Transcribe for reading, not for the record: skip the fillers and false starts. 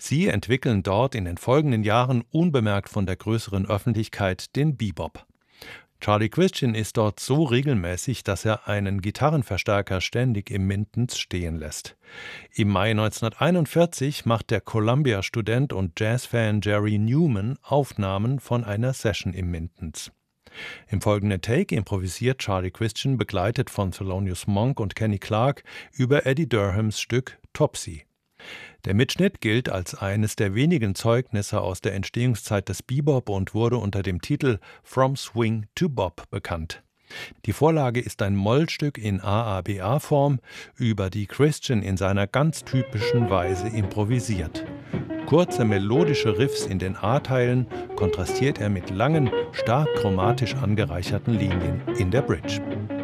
Sie entwickeln dort in den folgenden Jahren unbemerkt von der größeren Öffentlichkeit den Bebop. Charlie Christian ist dort so regelmäßig, dass er einen Gitarrenverstärker ständig im Mintons stehen lässt. Im Mai 1941 macht der Columbia-Student und Jazzfan Jerry Newman Aufnahmen von einer Session im Mintons. Im folgenden Take improvisiert Charlie Christian, begleitet von Thelonious Monk und Kenny Clarke, über Eddie Durhams Stück Topsy. Der Mitschnitt gilt als eines der wenigen Zeugnisse aus der Entstehungszeit des Bebop und wurde unter dem Titel From Swing to Bop bekannt. Die Vorlage ist ein Mollstück in AABA-Form, über die Christian in seiner ganz typischen Weise improvisiert. Kurze melodische Riffs in den A-Teilen kontrastiert er mit langen, stark chromatisch angereicherten Linien in der Bridge.